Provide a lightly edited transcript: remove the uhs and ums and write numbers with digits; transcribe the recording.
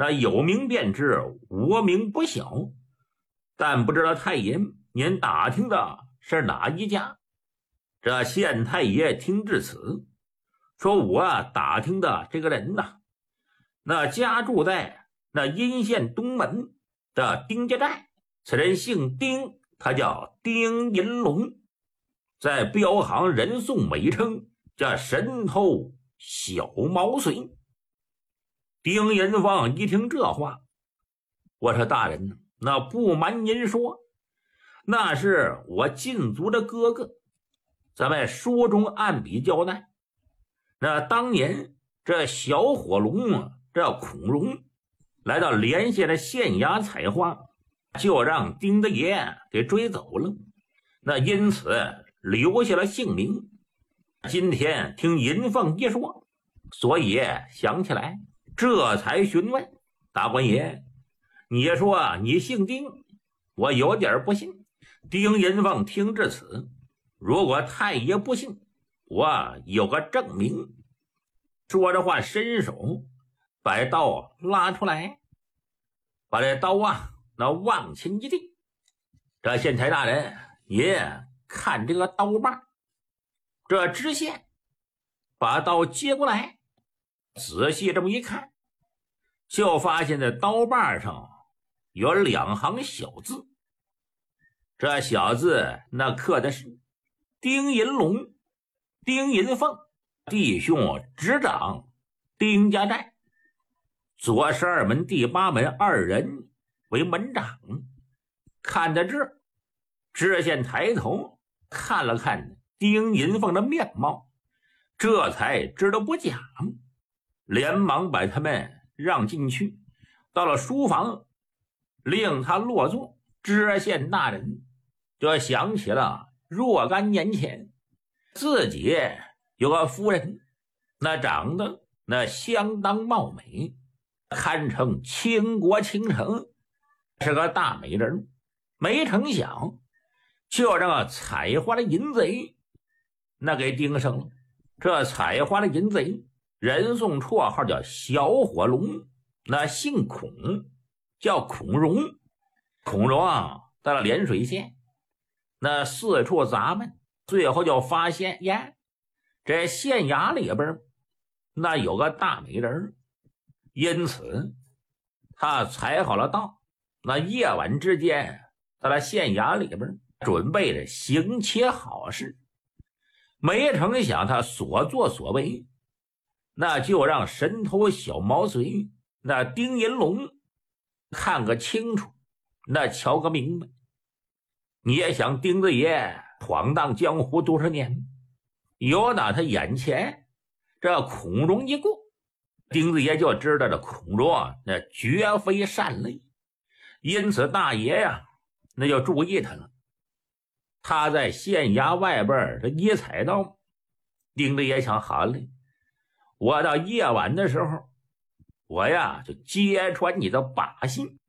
那有名便知，无名不晓。但不知道太爷您打听的是哪一家？这县太爷听至此，说我打听的这个人呐，那家住在那阴县东门的丁家寨，此人姓丁，他叫丁银龙，在镖行人送美称叫神偷小毛遂。丁银凤一听这话，我说大人，那不瞒您说，那是我禁足的哥哥。咱们书中按笔交代，那当年这小火龙这孔融来到连县的县衙采花，就让丁大爷给追走了，那因此留下了姓名。今天听银凤一说，所以想起来，这才询问大官爷，你说你姓丁，我有点不信。丁银凤听至此，如果太爷不信，我有个证明。说着话，伸手把刀拉出来，把这刀那往前一递。这县太大人，您看这个刀把。这知县把刀接过来，仔细这么一看，就发现这刀把上有2行小字。这小字那刻的是丁银龙、丁银凤弟兄执掌丁家寨，左12门第8门2人为门长。看到这，知县抬头看了看丁银凤的面貌，这才知道不假，连忙把他们让进去，到了书房令他落座。知县大人就想起了若干年前自己有个夫人，那长得那相当貌美，堪称倾国倾城，是个大美人。没成想就让采花的淫贼那给盯上了。这采花的淫贼人送绰号叫小火龙，那姓孔，叫孔融。孔融到了涟水县，那四处杂闷，最后就发现这县衙里边那有个大美人，因此他采好了道，那夜晚之间到了县衙里边准备着行其好事。没成想他所作所为，那就让神偷小毛遂那丁银龙看个清楚，那瞧个明白。你也想丁子爷闯荡江湖多少年，有打他眼前这孔融一过，丁子爷就知道这孔融那绝非善类，因此大爷那就注意他了。他在县衙外边这一踩到，丁子爷想好了，我到夜晚的时候，我就揭穿你的把戏。